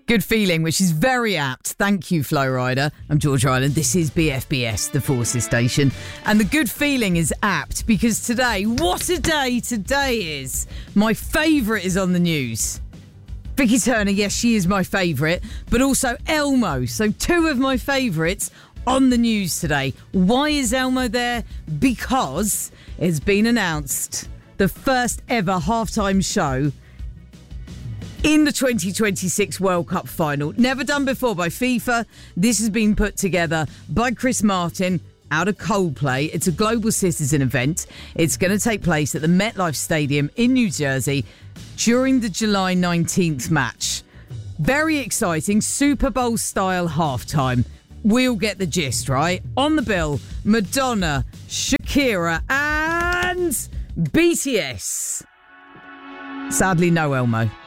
Good feeling, which is very apt. Thank you, Flo Rida. I'm George Island. This is BFBS, the Forces Station. And the good feeling is apt because today, what a day today is. My favourite is on the news. Vicky Turner, yes, she is my favourite, but also Elmo. So two of my favourites on the news today. Why is Elmo there? Because it's been announced the first ever halftime show in the 2026 World Cup final. Never done before by FIFA. This has been put together by Chris Martin out of Coldplay. It's a global citizen event. It's going to take place at the MetLife Stadium in New Jersey during the July 19th match. Very exciting, Super Bowl style halftime. We'll get the gist, right? On the bill, Madonna, Shakira and BTS. Sadly, no Elmo.